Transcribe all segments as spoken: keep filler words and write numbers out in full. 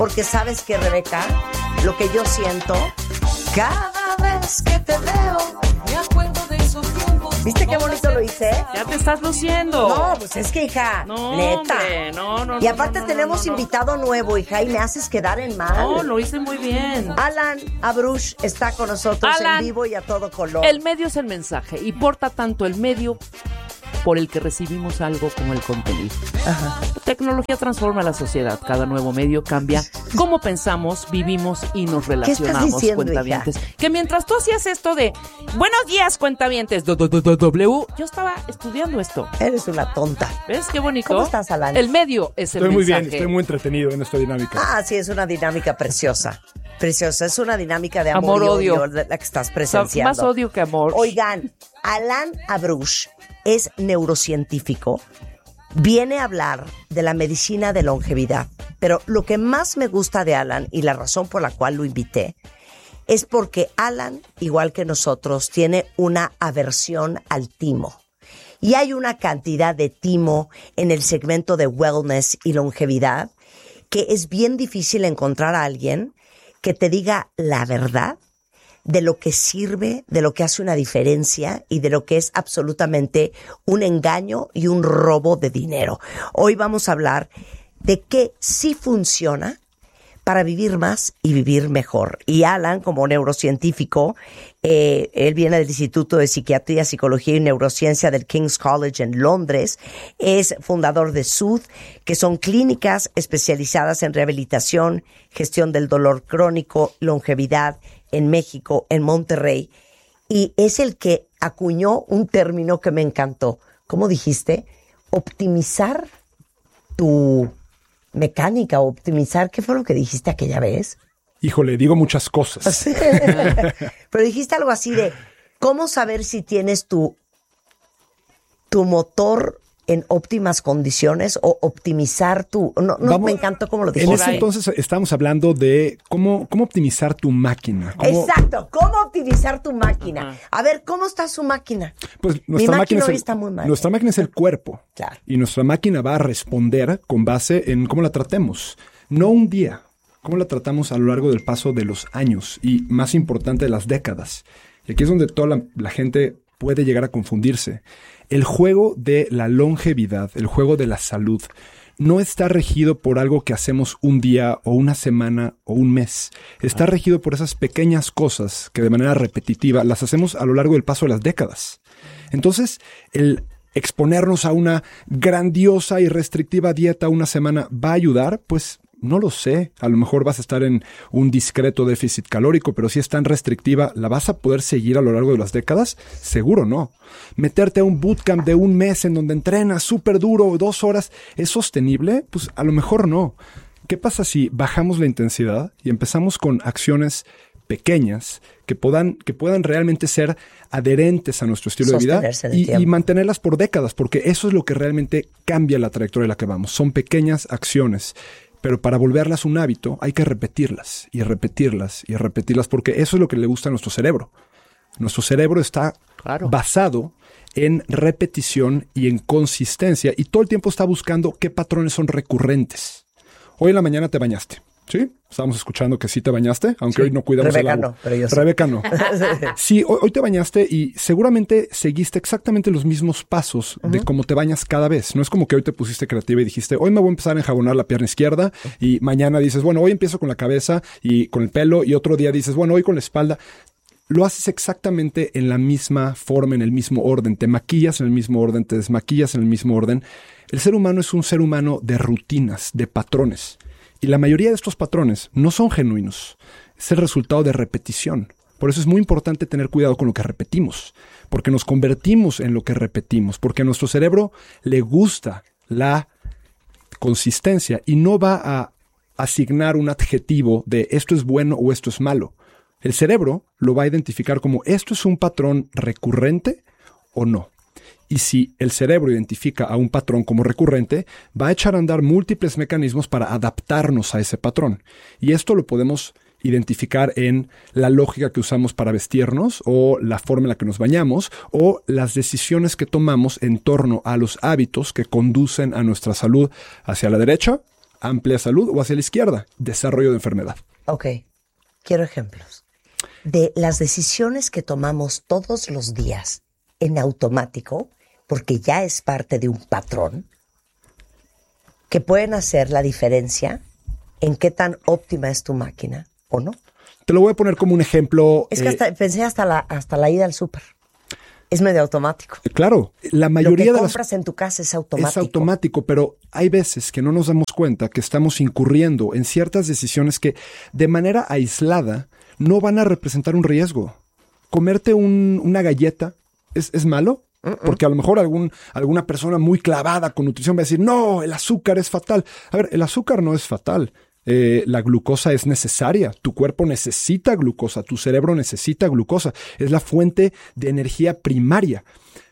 Porque sabes que, Rebeca, lo que yo siento cada vez que te veo, me acuerdo de esos tiempos. ¿Viste qué bonito lo hice? Ya te estás luciendo. No, pues es que, hija, no, neta. Hombre, no, no, y aparte no, no, tenemos no, no, invitado nuevo, hija, y me haces quedar en mal. No, lo hice muy bien. Alan Abruch está con nosotros Alan, en vivo y a todo color. El medio es el mensaje. Importa tanto el medio por el que recibimos algo como el contenido. Ajá. La tecnología transforma la sociedad. Cada nuevo medio cambia cómo pensamos, vivimos y nos relacionamos. ¿Qué estás diciendo, cuentavientes. hija? Que mientras tú hacías esto de buenos días, cuentavientes, W, yo estaba estudiando esto. Eres una tonta. ¿Ves qué bonito? ¿Cómo estás, Alan? El medio es el Estoy muy mensaje. bien, estoy muy entretenido en esta dinámica. Ah, sí, es una dinámica preciosa. Preciosa. Es una dinámica de amor, Amor, y odio. odio la que estás presenciando. Más odio que amor. Oigan, Alan Abruch es neurocientífico, viene a hablar de la medicina de longevidad, pero lo que más me gusta de Alan y la razón por la cual lo invité es porque Alan, igual que nosotros, tiene una aversión al timo. Y hay una cantidad de timo en el segmento de wellness y longevidad que es bien difícil encontrar a alguien que te diga la verdad de lo que sirve, de lo que hace una diferencia y de lo que es absolutamente un engaño y un robo de dinero. Hoy vamos a hablar de qué sí funciona para vivir más y vivir mejor. Y Alan, como neurocientífico, eh, él viene del Instituto de Psiquiatría, Psicología y Neurociencia del King's College en Londres, es fundador de Soothe, que son clínicas especializadas en rehabilitación, gestión del dolor crónico, longevidad, en México, en Monterrey, y es el que acuñó un término que me encantó. ¿Cómo dijiste? Optimizar tu mecánica, optimizar, ¿qué fue lo que dijiste aquella vez? Híjole, digo muchas cosas. Pero dijiste algo así de, ¿cómo saber si tienes tu, tu motor en óptimas condiciones o optimizar tu... No, no Vamos, me encantó cómo lo dijiste. En ese entonces estamos hablando de cómo, cómo optimizar tu máquina. Cómo, Exacto, cómo optimizar tu máquina. Ajá. A ver, ¿cómo está su máquina? Pues nuestra Mi máquina, máquina hoy es el, está muy mal. Nuestra máquina es el cuerpo. Claro. Y nuestra máquina va a responder con base en cómo la tratemos. No un día, cómo la tratamos a lo largo del paso de los años y, más importante, de las décadas. Y aquí es donde toda la, la gente puede llegar a confundirse. El juego de la longevidad, el juego de la salud, no está regido por algo que hacemos un día o una semana o un mes. Está regido por esas pequeñas cosas que de manera repetitiva las hacemos a lo largo del paso de las décadas. Entonces, el exponernos a una grandiosa y restrictiva dieta una semana va a ayudar, pues no lo sé. A lo mejor vas a estar en un discreto déficit calórico, pero si es tan restrictiva, ¿la vas a poder seguir a lo largo de las décadas? Seguro no. Meterte a un bootcamp de un mes en donde entrenas súper duro, dos horas, ¿es sostenible? Pues a lo mejor no. ¿Qué pasa si bajamos la intensidad y empezamos con acciones pequeñas que puedan, que puedan realmente ser adherentes a nuestro estilo de vida y, y mantenerlas por décadas? Porque eso es lo que realmente cambia la trayectoria en la que vamos. Son pequeñas acciones. Pero para volverlas un hábito hay que repetirlas y repetirlas y repetirlas porque eso es lo que le gusta a nuestro cerebro. Nuestro cerebro está claro. basado en repetición y en consistencia y todo el tiempo está buscando qué patrones son recurrentes. Hoy en la mañana te bañaste, ¿sí? Estábamos escuchando que sí te bañaste, aunque sí. hoy no cuidamos Rebeca el agua. No, pero yo sí. Rebeca no. Sí, hoy, hoy te bañaste y seguramente seguiste exactamente los mismos pasos uh-huh. de cómo te bañas cada vez. No es como que hoy te pusiste creativa y dijiste, hoy me voy a empezar a enjabonar la pierna izquierda y mañana dices, bueno, hoy empiezo con la cabeza y con el pelo y otro día dices, bueno, hoy con la espalda. Lo haces exactamente en la misma forma, en el mismo orden. Te maquillas en el mismo orden, te desmaquillas en el mismo orden. El ser humano es un ser humano de rutinas, de patrones. Y la mayoría de estos patrones no son genuinos. Es el resultado de repetición. Por eso es muy importante tener cuidado con lo que repetimos. Porque nos convertimos en lo que repetimos. Porque a nuestro cerebro le gusta la consistencia y no va a asignar un adjetivo de esto es bueno o esto es malo. El cerebro lo va a identificar como esto es un patrón recurrente o no. Y si el cerebro identifica a un patrón como recurrente, va a echar a andar múltiples mecanismos para adaptarnos a ese patrón. Y esto lo podemos identificar en la lógica que usamos para vestirnos o la forma en la que nos bañamos o las decisiones que tomamos en torno a los hábitos que conducen a nuestra salud hacia la derecha amplia salud, o hacia la izquierda, desarrollo de enfermedad. Ok, quiero ejemplos de las decisiones que tomamos todos los días en automático, porque ya es parte de un patrón, que pueden hacer la diferencia en qué tan óptima es tu máquina o no. Te lo voy a poner como un ejemplo. Es que hasta, eh, pensé hasta la, hasta la ida al súper. Es medio automático. Claro, la mayoría Lo que de las compras en tu casa es automático. Es automático, pero hay veces que no nos damos cuenta que estamos incurriendo en ciertas decisiones que de manera aislada no van a representar un riesgo. Comerte un, una galleta es, es malo, uh-uh. porque a lo mejor algún, alguna persona muy clavada con nutrición va a decir, no, el azúcar es fatal. A ver, el azúcar no es fatal. Eh, la glucosa es necesaria, tu cuerpo necesita glucosa, tu cerebro necesita glucosa, es la fuente de energía primaria.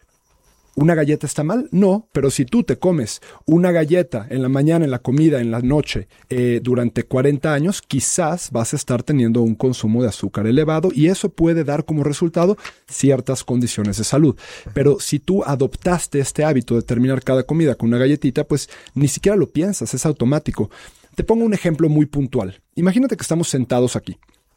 ¿Una galleta está mal? No, pero si tú te comes una galleta en la mañana, en la comida, en la noche, eh, durante cuarenta años, quizás vas a estar teniendo un consumo de azúcar elevado y eso puede dar como resultado ciertas condiciones de salud. Pero si tú adoptaste este hábito de terminar cada comida con una galletita, pues ni siquiera lo piensas, es automático. Te pongo un ejemplo muy puntual. Imagínate que estamos sentados aquí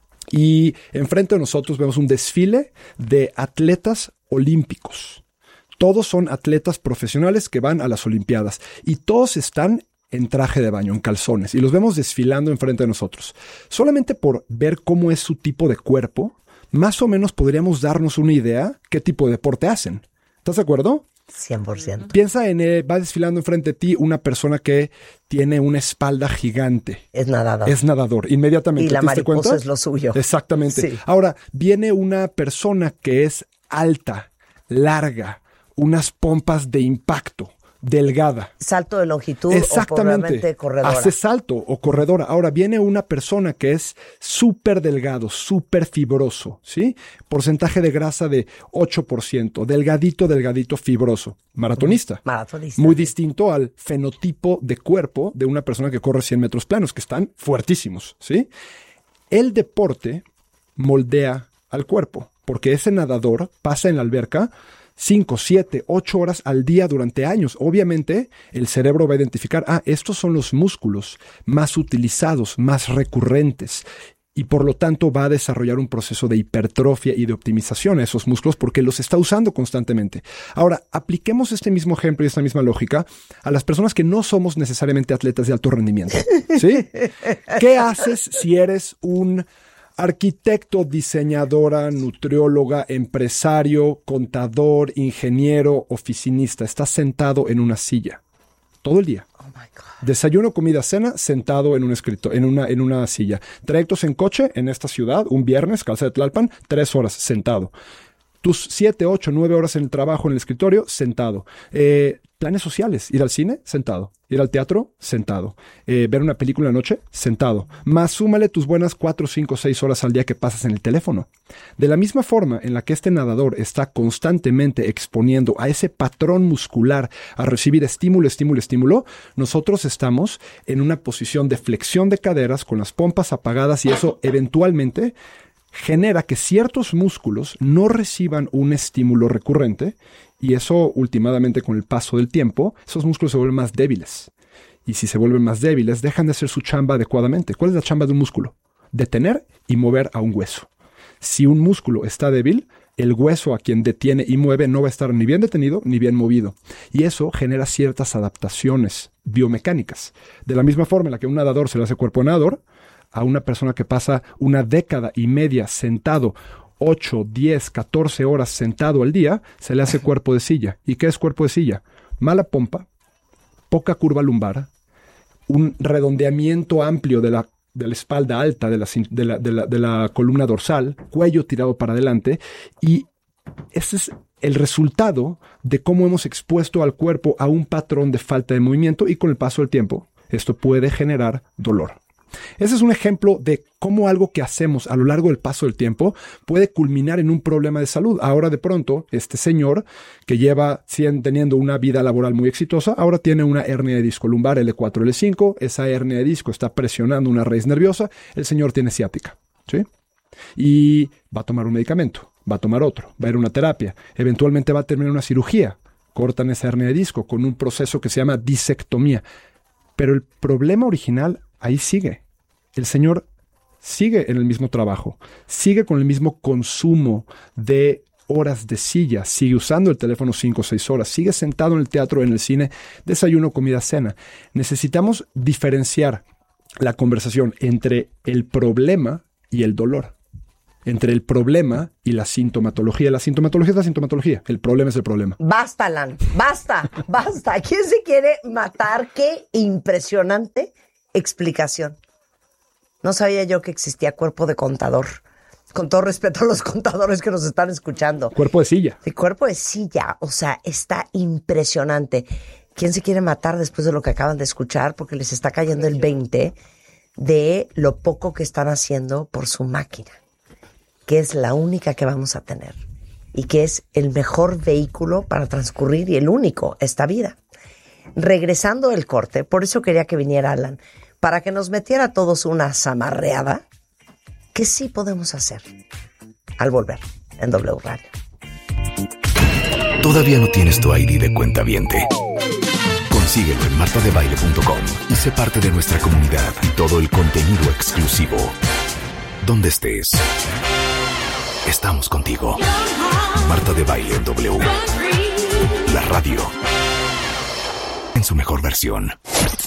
y enfrente de nosotros vemos un desfile de atletas olímpicos. Todos son atletas profesionales que van a las Olimpiadas y todos están en traje de baño, en calzones, y los vemos desfilando enfrente de nosotros. Solamente por ver cómo es su tipo de cuerpo, más o menos podríamos darnos una idea qué tipo de deporte hacen. ¿Estás de acuerdo? cien por ciento. Piensa en, eh, va desfilando enfrente de ti una persona que tiene una espalda gigante. Es nadador. Es nadador, inmediatamente. Y la ¿te diste mariposa cuenta? es lo suyo. Exactamente. Sí. Ahora, viene una persona que es alta, larga, unas pompas de impacto, delgada. Salto de longitud. Exactamente. O corredora. Hace salto o corredora. Ahora viene una persona que es súper delgado, súper fibroso, ¿sí? Porcentaje de grasa de ocho por ciento, delgadito, delgadito, fibroso. Maratonista. Maratonista. Muy distinto al fenotipo de cuerpo de una persona que corre cien metros planos, que están fuertísimos, ¿sí? El deporte moldea al cuerpo, porque ese nadador pasa en la alberca cinco, siete, ocho horas al día durante años. Obviamente, el cerebro va a identificar, ah, estos son los músculos más utilizados, más recurrentes, y por lo tanto va a desarrollar un proceso de hipertrofia y de optimización a esos músculos porque los está usando constantemente. Ahora, apliquemos este mismo ejemplo y esta misma lógica a las personas que no somos necesariamente atletas de alto rendimiento, ¿sí? ¿Qué haces si eres un arquitecto, diseñadora, nutrióloga, empresario, contador, ingeniero, oficinista? Estás sentado en una silla todo el día. Oh my God. Desayuno, comida, cena, sentado en un escritorio, en una, en una silla. Trayectos en coche en esta ciudad, un viernes, Calzada de Tlalpan, tres horas sentado. Tus siete, ocho, nueve horas en el trabajo, en el escritorio, sentado. Eh, planes sociales, ir al cine, sentado. Ir al teatro, sentado. Eh, ver una película en la noche, sentado. Más súmale tus buenas cuatro, cinco, seis horas al día que pasas en el teléfono. De la misma forma en la que este nadador está constantemente exponiendo a ese patrón muscular a recibir estímulo, estímulo, estímulo, nosotros estamos en una posición de flexión de caderas con las pompas apagadas y eso eventualmente genera que ciertos músculos no reciban un estímulo recurrente y eso últimamente con el paso del tiempo, esos músculos se vuelven más débiles. Y si se vuelven más débiles, dejan de hacer su chamba adecuadamente. ¿Cuál es la chamba de un músculo? Detener y mover a un hueso. Si un músculo está débil, el hueso a quien detiene y mueve no va a estar ni bien detenido ni bien movido. Y eso genera ciertas adaptaciones biomecánicas. De la misma forma en la que un nadador se le hace cuerpo nadador, a una persona que pasa una década y media sentado, ocho, diez, catorce horas sentado al día, se le hace cuerpo de silla. ¿Y qué es cuerpo de silla? Mala pompa, poca curva lumbar, un redondeamiento amplio de la, de la espalda alta, de la, de, la, de, la, de la columna dorsal, cuello tirado para adelante, y ese es el resultado de cómo hemos expuesto al cuerpo a un patrón de falta de movimiento y con el paso del tiempo esto puede generar dolor. Ese es un ejemplo de cómo algo que hacemos a lo largo del paso del tiempo puede culminar en un problema de salud. Ahora de pronto, este señor que lleva teniendo una vida laboral muy exitosa, ahora tiene una hernia de disco lumbar L cuatro, L cinco, esa hernia de disco está presionando una raíz nerviosa, el señor tiene ciática, ¿sí? Y va a tomar un medicamento, va a tomar otro, va a ir a una terapia, eventualmente va a terminar una cirugía, cortan esa hernia de disco con un proceso que se llama disectomía. Pero el problema original ahí sigue. El señor sigue en el mismo trabajo, sigue con el mismo consumo de horas de silla, sigue usando el teléfono cinco o seis horas, sigue sentado en el teatro, en el cine, desayuno, comida, cena. Necesitamos diferenciar la conversación entre el problema y el dolor. Entre el problema y la sintomatología. La sintomatología es la sintomatología. El problema es el problema. Basta, Alan. Basta. Basta. ¿Quién se quiere matar? Qué impresionante explicación. No sabía yo que existía cuerpo de contador. Con todo respeto a los contadores que nos están escuchando. Cuerpo de silla. El cuerpo de silla. O sea, está impresionante. ¿Quién se quiere matar después de lo que acaban de escuchar? Porque les está cayendo el veinte de lo poco que están haciendo por su máquina, que es la única que vamos a tener y que es el mejor vehículo para transcurrir y el único esta vida. Regresando del corte, por eso quería que viniera Alan, para que nos metiera a todos una zamarreada que sí podemos hacer al volver en W Radio. ¿Todavía no tienes tu I D de cuentaviente? Consíguelo en marta de baile punto com y sé parte de nuestra comunidad y todo el contenido exclusivo. Donde estés, estamos contigo. Marta de Baile en W. La radio en su mejor versión.